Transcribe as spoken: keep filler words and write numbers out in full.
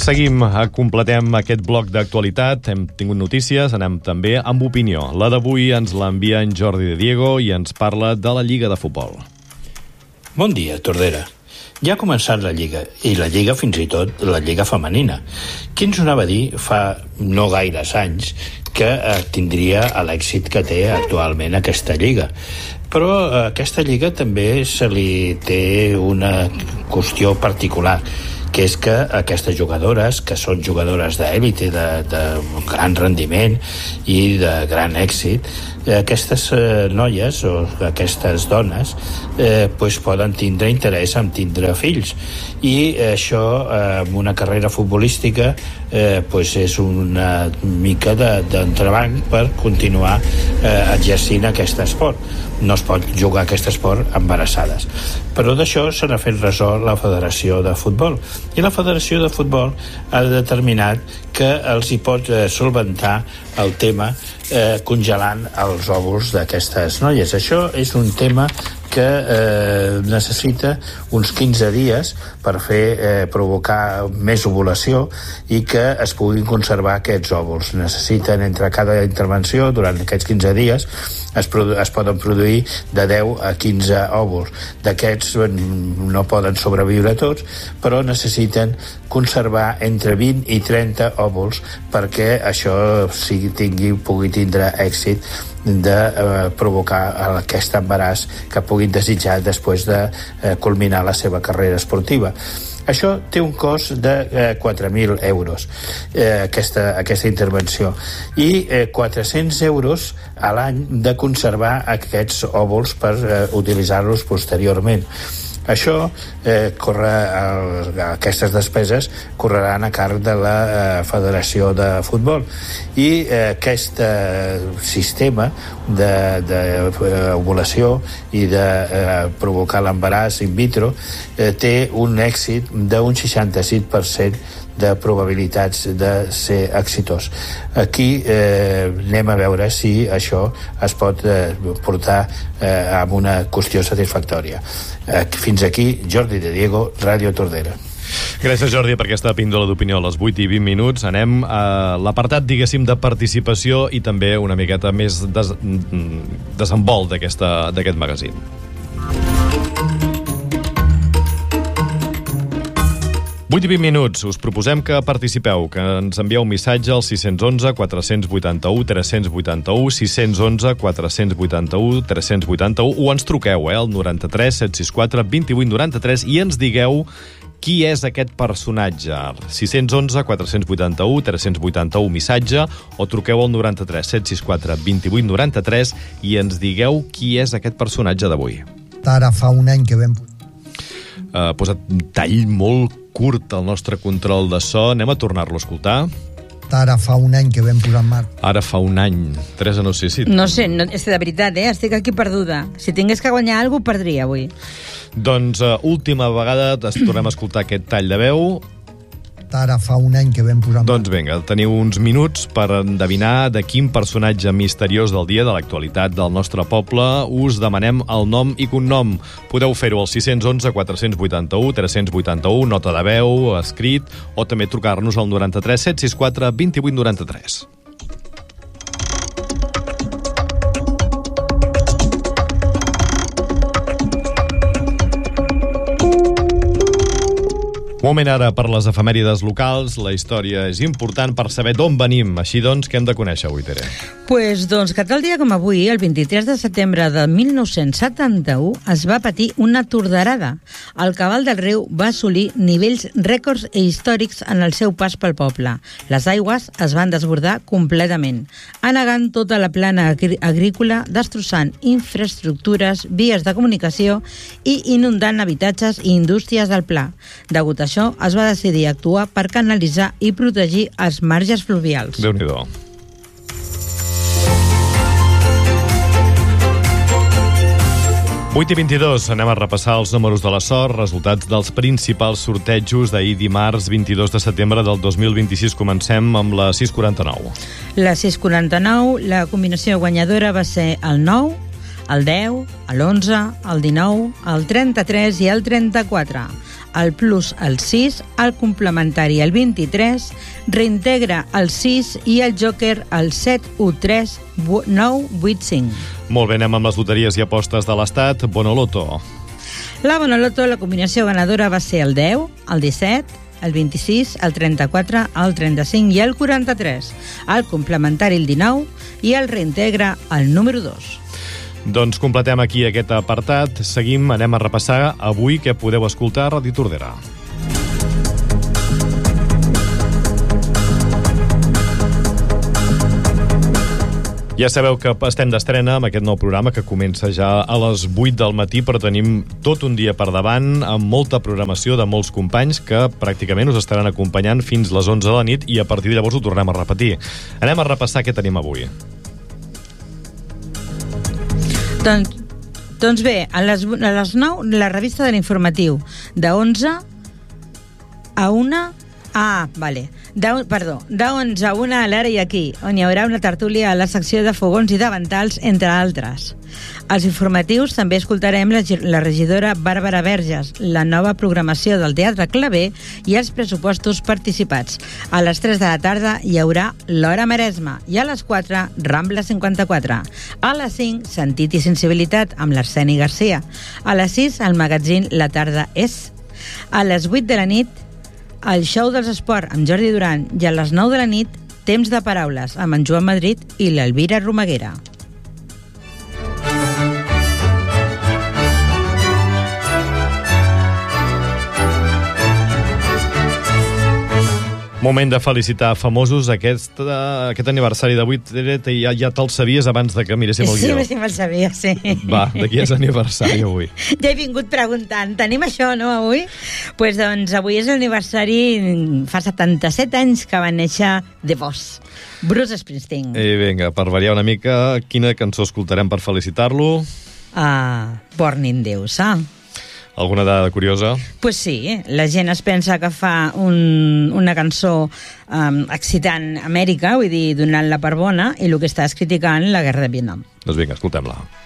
Seguim, completem aquest bloc d'actualitat. Hem tingut notícies, anem també amb opinió. La d'avui ens l'envia en Jordi de Diego i ens parla de la Lliga de Futbol. Bon dia, Tordera. Ja ha començat la Lliga, i la Lliga fins i tot la Lliga femenina. Qui ens ho anava a dir fa no gaires anys que eh, tindria l'èxit que té actualment aquesta Lliga? Però a aquesta Lliga també se li té una qüestió particular, que és que aquestes jugadores, que són jugadores d'èlite, de, de gran rendiment i de gran èxit, aquestes eh, noies o aquestes dones eh, pues poden tindre interès en tindre fills, i això eh, amb una carrera futbolística eh, pues és una mica d'entrebanc per continuar eh, exercint aquest esport. No es pot jugar aquest esport embarassades, però d'això se n'ha fet ressò la Federació de Futbol, i la Federació de Futbol ha determinat que els hi pot eh, solventar el tema eh, congelant els òvuls d'aquestes noies. Això és un tema que eh, necessita uns quinze dies per fer eh, provocar més ovulació i que es puguin conservar aquests òvuls. Necessiten, entre cada intervenció, durant aquests quinze dies, es, es poden produir de deu a quinze òvuls. D'aquests no poden sobreviure tots, però necessiten conservar entre vint i trenta òvuls perquè això sigui, tingui, pugui tindre èxit de eh, provocar aquest embaràs que puguin desitjar després de eh, culminar la seva carrera esportiva. Això té un cost de eh, quatre mil euros, eh, aquesta, aquesta intervenció, i eh, quatre-cents euros a l'any de conservar aquests òvuls per eh, utilitzar-los posteriorment. Això, eh, corre, eh, aquestes despeses correran a càrrec de la eh, Federació de Futbol, i eh, aquest eh, sistema d'ovulació i de eh, provocar l'embaràs in vitro eh, té un èxit d'un seixanta-sis per cent de probabilitats de ser exitós. Aquí eh, anem a veure si això es pot eh, portar eh, amb una qüestió satisfactòria. Eh, fins aquí, Jordi de Diego, Ràdio Tordera. Gràcies, Jordi, per aquesta píndola d'opinió a les vuit i vint minuts. Anem a l'apartat, diguéssim, de participació i també una miqueta més des desenvolt d'aquest magazín. vuit i vint minuts. Us proposem que participeu, que ens envieu un missatge al sis un u, quatre vuit u, tres vuit u, sis un u, quatre vuit u, tres vuit u, o ens truqueu, eh, al noranta-tres set sis quatre vint vuit noranta-tres, i ens digueu qui és aquest personatge. sis un u, quatre vuit u, tres vuit u, missatge, o truqueu al noranta-tres set sis quatre vint vuit noranta-tres i ens digueu qui és aquest personatge d'avui. Ara fa un any que vam... Ha uh, posat un tall molt curt al nostre control de so. Anem a tornar-lo a escoltar. Ara fa un any que vam posar en marxa. Ara fa un any. Teresa, no sé si... No sé, no, és de veritat, eh? Estic aquí perduda. Si tingués que guanyar alguna cosa, perdria avui. Doncs uh, última vegada tornem a escoltar aquest tall de veu. Ara fa un any que vam posar en marxa. Doncs vinga, teniu uns minuts per endevinar de quin personatge misteriós del dia, de l'actualitat del nostre poble, us demanem el nom i cognom. Podeu fer-ho al sis un u, quatre vuit u, tres vuit u, nota de veu, escrit, o també trucar-nos al noranta-tres set sis quatre vint vuit noranta-tres. Moment ara per les efemèrides locals. La història és important per saber d'on venim. Així doncs, què hem de conèixer avui, Tere? Pues, doncs, que tal dia com avui, el vint-i-tres de setembre de mil nou-cents setanta-u, es va patir una torderada. El cabal del riu va assolir nivells rècords i històrics en el seu pas pel poble. Les aigües es van desbordar completament, anegant tota la plana agrí agrícola, destrossant infraestructures, vies de comunicació i inundant habitatges i indústries del pla. Degut a això, es va decidir actuar per canalitzar i protegir els marges fluvials. Déu-n'hi-do. vuit i vint-i-dos, anem a repassar els números de la sort, resultats dels principals sortejos d'ahir dimarts vint-i-dos de setembre del dos mil vint-i-sis. Comencem amb la sis quaranta-nou. La sis quaranta-nou, la combinació guanyadora va ser el nou, el deu, l'onze, el dinou, el trenta-tres i el trenta-quatre. el plus el sis, el complementari el vint-i-tres, reintegra el sis i el joker el set u tres nou vuit cinc. Molt bé, anem amb les loteries i apostes de l'Estat. Bonoloto. La Bonoloto, la combinació ganadora va ser el deu, el disset, el vint-i-sis, el trenta-quatre, el trenta-cinc i el quaranta-tres. El complementari el dinou i el reintegra el número dos. Doncs completem aquí aquest apartat. Seguim, anem a repassar avui què podeu escoltar a Ràdio Tordera. Ja sabeu que estem d'estrena amb aquest nou programa que comença ja a les vuit del matí, però tenim tot un dia per davant amb molta programació de molts companys que pràcticament us estaran acompanyant fins les onze de la nit i a partir de llavors ho tornem a repetir. Anem a repassar què tenim avui. Doncs, doncs bé, a les, a les nou, la revista de l'informatiu, de onze a una... Ah, vale. De, perdó, de onze a una a l'Ara i aquí, on hi haurà una tertúlia a la secció de fogons i davantals, entre altres. Als informatius també escoltarem la, la regidora Bàrbara Verges, la nova programació del Teatre Claver i els pressupostos participats. A les tres de la tarda hi haurà l'Hora Maresma i a les quatre, Rambla cinquanta-quatre. A les cinc, Sentit i sensibilitat amb l'Arseni Garcia. A les sis, el magazín La tarda és. A les vuit de la nit, el show dels esports amb Jordi Duran i a les nou de la nit, Temps de paraules amb en Joan Madrid i l'Elvira Romaguera. Moment de felicitar famosos. Aquest, uh, aquest aniversari d'avui ja, ja te'l sabies abans de que miréssim el guió. Sí, sí, me'l sabia, sí. Va, de qui és aniversari avui? Ja he vingut preguntant, tenim això, no, avui? Doncs pues, doncs, avui és l'aniversari, fa setanta-set anys que va néixer The Boss, Bruce Springsteen. I vinga, per variar una mica, quina cançó escoltarem per felicitar-lo? Uh, Born in the U S A. Alguna dada curiosa? Pues sí, la gent es pensa que fa un, una cançó um, excitant Amèrica, vull dir, donant-la per bona, i el que està és criticant la guerra de Vietnam. Doncs vinga, escoltem-la.